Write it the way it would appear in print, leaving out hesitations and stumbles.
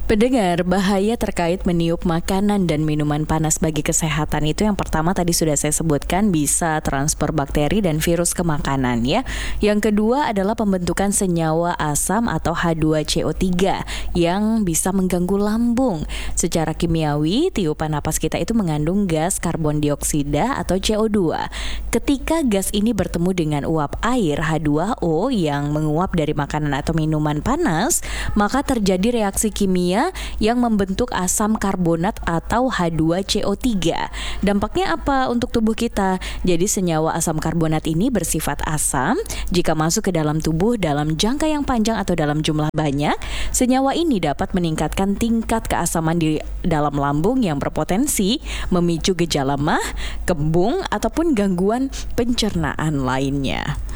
Pendengar, bahaya terkait meniup makanan dan minuman panas bagi kesehatan itu yang pertama tadi sudah saya sebutkan bisa transfer bakteri dan virus ke makanan ya. Yang kedua adalah pembentukan senyawa asam atau H2CO3 yang bisa mengganggu lambung. Secara kimiawi, tiupan napas kita itu mengandung gas karbon dioksida atau CO2. Ketika gas ini bertemu dengan uap air H2O yang menguap dari makanan atau minuman panas, maka terjadi reaksi kimia yang membentuk asam karbonat atau H2CO3. Dampaknya apa untuk tubuh kita? Jadi senyawa asam karbonat ini bersifat asam. Jika masuk ke dalam tubuh dalam jangka yang panjang atau dalam jumlah banyak, senyawa ini dapat meningkatkan tingkat keasaman di dalam lambung yang berpotensi memicu gejala MAH, kembung, ataupun gangguan pencernaan lainnya.